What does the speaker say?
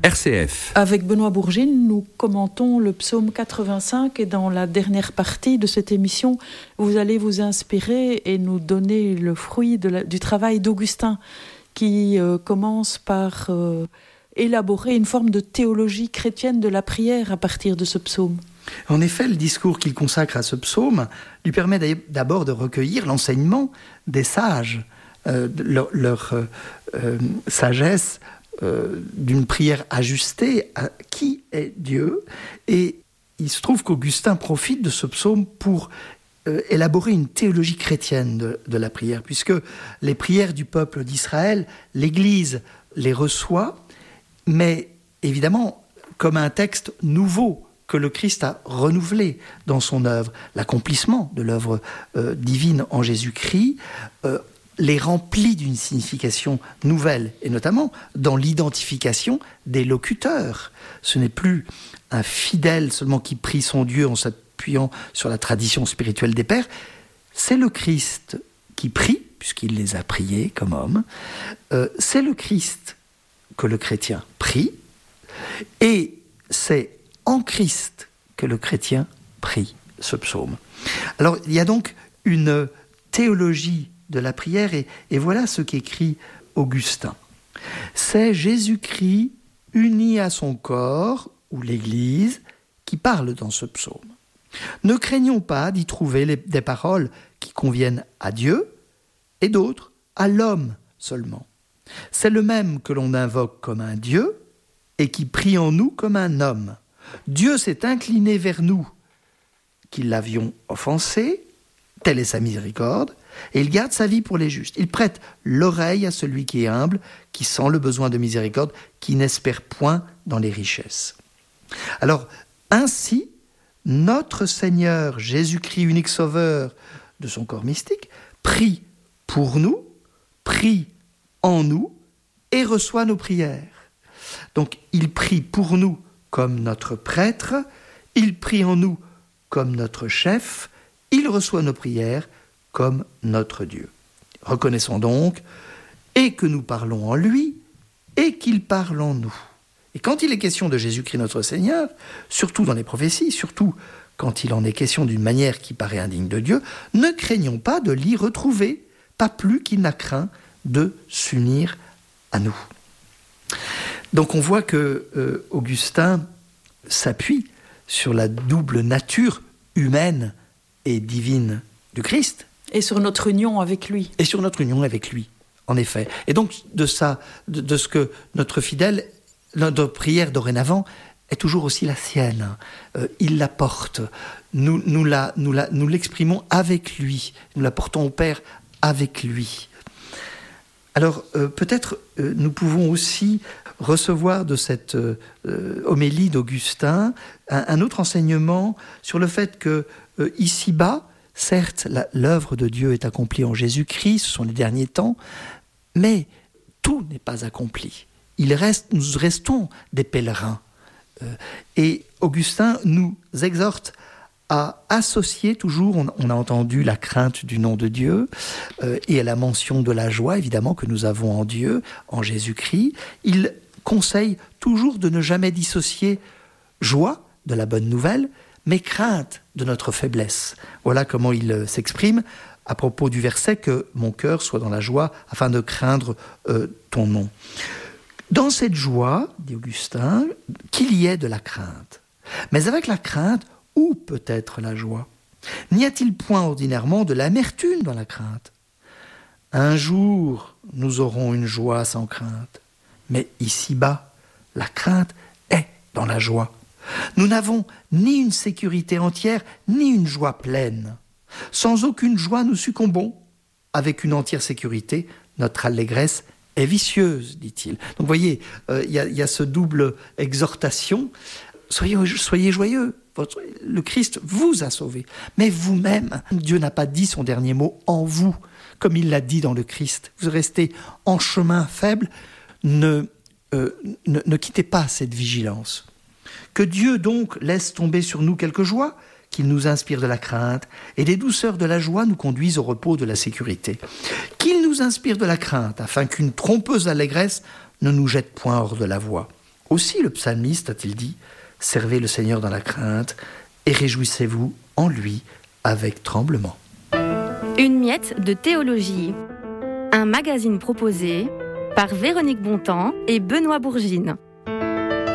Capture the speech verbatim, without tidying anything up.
R C F. Avec Benoît Bourgine, nous commentons le psaume quatre-vingt-cinq et dans la dernière partie de cette émission, vous allez vous inspirer et nous donner le fruit de la, du travail d'Augustin qui euh, commence par euh, élaborer une forme de théologie chrétienne de la prière à partir de ce psaume. En effet, le discours qu'il consacre à ce psaume lui permet d'abord de recueillir l'enseignement des sages, euh, leur, leur euh, euh, sagesse euh, d'une prière ajustée à qui est Dieu. Et il se trouve qu'Augustin profite de ce psaume pour euh, élaborer une théologie chrétienne de, de la prière, puisque les prières du peuple d'Israël, l'Église les reçoit, mais évidemment comme un texte nouveau, que le Christ a renouvelé dans son œuvre, l'accomplissement de l'œuvre euh, divine en Jésus-Christ, euh, les remplit d'une signification nouvelle, et notamment dans l'identification des locuteurs. Ce n'est plus un fidèle seulement qui prie son Dieu en s'appuyant sur la tradition spirituelle des pères, c'est le Christ qui prie, puisqu'il les a priés comme hommes, euh, c'est le Christ que le chrétien prie, et c'est en Christ que le chrétien prie ce psaume. Alors, il y a donc une théologie de la prière, et, et voilà ce qu'écrit Augustin. C'est Jésus-Christ uni à son corps, ou l'Église, qui parle dans ce psaume. Ne craignons pas d'y trouver les, des paroles qui conviennent à Dieu, et d'autres à l'homme seulement. C'est le même que l'on invoque comme un Dieu, et qui prie en nous comme un homme. Dieu s'est incliné vers nous, qui l'avions offensé, telle est sa miséricorde, et il garde sa vie pour les justes. Il prête l'oreille à celui qui est humble, qui sent le besoin de miséricorde, qui n'espère point dans les richesses. Alors, ainsi, notre Seigneur Jésus-Christ, unique sauveur de son corps mystique, prie pour nous, prie en nous, et reçoit nos prières. Donc, il prie pour nous comme notre prêtre, il prie en nous comme notre chef, il reçoit nos prières comme notre Dieu. Reconnaissons donc et que nous parlons en lui et qu'il parle en nous. Et quand il est question de Jésus-Christ notre Seigneur, surtout dans les prophéties, surtout quand il en est question d'une manière qui paraît indigne de Dieu, ne craignons pas de l'y retrouver, pas plus qu'il n'a craint de s'unir à nous. Donc on voit que euh, Augustin s'appuie sur la double nature humaine et divine du Christ. Et sur notre union avec lui. Et sur notre union avec lui, en effet. Et donc de ça, de, de ce que notre fidèle, notre prière dorénavant, est toujours aussi la sienne. Euh, il la porte. Nous, nous, la, nous, la, nous l'exprimons avec lui. Nous la portons au Père avec lui. Alors euh, peut-être euh, nous pouvons aussi recevoir de cette euh, homélie d'Augustin un, un autre enseignement sur le fait que euh, ici-bas, certes, la, l'œuvre de Dieu est accomplie en Jésus-Christ, ce sont les derniers temps, mais tout n'est pas accompli. Il reste, nous restons des pèlerins. Euh, et Augustin nous exhorte à associer toujours, on, on a entendu la crainte du nom de Dieu euh, et à la mention de la joie, évidemment, que nous avons en Dieu, en Jésus-Christ. Il conseille toujours de ne jamais dissocier joie de la bonne nouvelle, mais crainte de notre faiblesse. Voilà comment il s'exprime à propos du verset « que mon cœur soit dans la joie afin de craindre euh, ton nom ». Dans cette joie, dit Augustin, qu'il y ait de la crainte. Mais avec la crainte, où peut être la joie ? N'y a-t-il point ordinairement de l'amertume dans la crainte ? Un jour, nous aurons une joie sans crainte. Mais ici-bas, la crainte est dans la joie. Nous n'avons ni une sécurité entière, ni une joie pleine. Sans aucune joie, nous succombons. Avec une entière sécurité, notre allégresse est vicieuse, dit-il. Donc vous voyez, il euh, y, y a ce double exhortation. Soyez, soyez joyeux. Votre, le Christ vous a sauvé. Mais vous-même, Dieu n'a pas dit son dernier mot en vous, comme il l'a dit dans le Christ. Vous restez en chemin faible. Ne, euh, ne, ne quittez pas cette vigilance. Que Dieu donc laisse tomber sur nous quelques joies, qu'il nous inspire de la crainte, et des douceurs de la joie nous conduisent au repos de la sécurité. Qu'il nous inspire de la crainte, afin qu'une trompeuse allégresse ne nous jette point hors de la voie. Aussi le psalmiste a-t-il dit « Servez le Seigneur dans la crainte et réjouissez-vous en lui avec tremblement. » Une miette de théologie. Un magazine proposé par Véronique Bontemps et Benoît Bourgine.